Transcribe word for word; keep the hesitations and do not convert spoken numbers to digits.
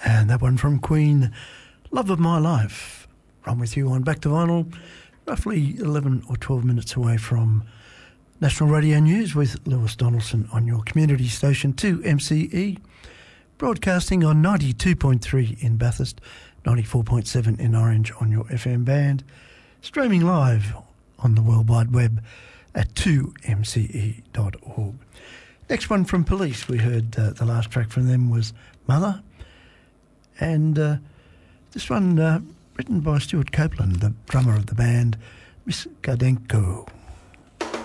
And that one from Queen, Love of My Life. I'm with you on Back to Vinyl, roughly eleven or twelve minutes away from National Radio News with Lewis Donaldson on your community station two M C E, broadcasting on ninety-two point three in Bathurst, ninety-four point seven in Orange on your F M band, streaming live on the World Wide Web at two M C E dot org. Next one from Police. We heard uh, the last track from them was Mother. And uh, this one uh, written by Stuart Copeland, the drummer of the band, Miss Gardenko.